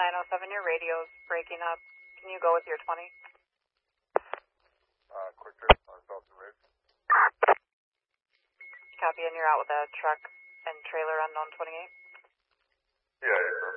907, your radio's breaking up. Can you go with your 20? Quick trip on Felton Ridge. Copy, and you're out with a truck and trailer unknown 28? Yeah,